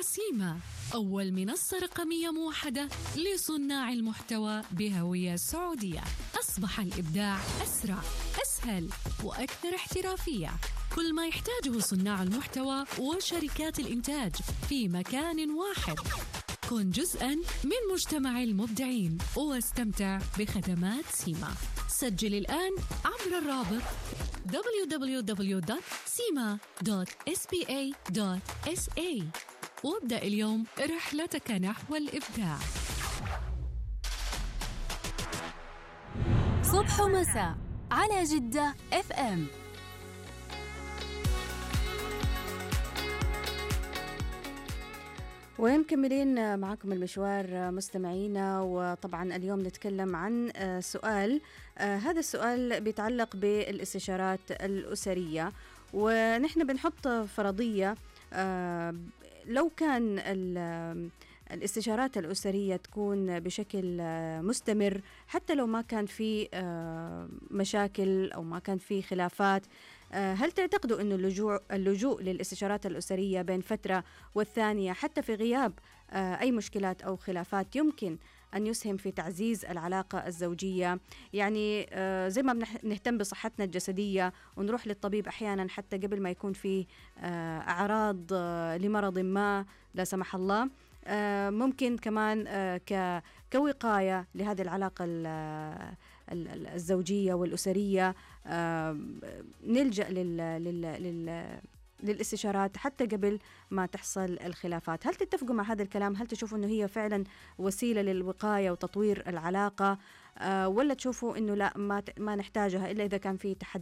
سيما، أول منصة رقمية موحدة لصناع المحتوى بهوية سعودية. أصبح الإبداع أسرع، أسهل وأكثر احترافية. كل ما يحتاجه صناع المحتوى وشركات الإنتاج في مكان واحد. كن جزءاً من مجتمع المبدعين واستمتع بخدمات سيما. سجل الآن عبر الرابط www.sima.spa.sa وابدأ اليوم رحلتك نحو الإبداع. صبح ومساء على جدة FM. ومكملين معكم المشوار مستمعينا، وطبعا اليوم نتكلم عن سؤال. هذا السؤال بيتعلق بالاستشارات الأسرية، ونحن بنحط فرضية لو كان الاستشارات الأسرية تكون بشكل مستمر، حتى لو ما كان في مشاكل أو ما كان في خلافات، هل تعتقدوا أن اللجوء للاستشارات الأسرية بين فترة والثانية حتى في غياب أي مشكلات أو خلافات يمكن أن يسهم في تعزيز العلاقة الزوجية؟ يعني زي ما بنهتم بصحتنا الجسدية ونروح للطبيب أحيانا حتى قبل ما يكون في أعراض لمرض ما لا سمح الله، ممكن كمان كوقاية لهذه العلاقة الزوجية والأسرية نلجأ للاستشارات حتى قبل ما تحصل الخلافات. هل تتفقوا مع هذا الكلام؟ هل تشوفوا أنه هي فعلا وسيلة للوقاية وتطوير العلاقة، ولا تشوفوا أنه لا ما نحتاجها إلا إذا كان في تحدي